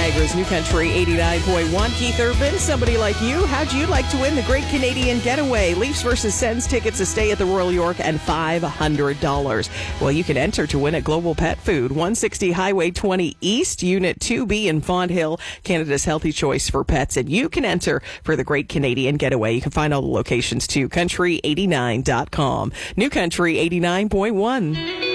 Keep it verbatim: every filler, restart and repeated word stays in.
Niagara's New Country eighty-nine point one. Keith Urban, somebody like you. How'd you like to win the Great Canadian Getaway? Leafs versus Sens tickets, a stay at the Royal York, and five hundred dollars. Well, you can enter to win at Global Pet Food, one sixty Highway twenty East, Unit two B in Font Hill, Canada's healthy choice for pets. And you can enter for the Great Canadian Getaway. You can find all the locations to country eighty-nine dot com. New Country eighty-nine point one.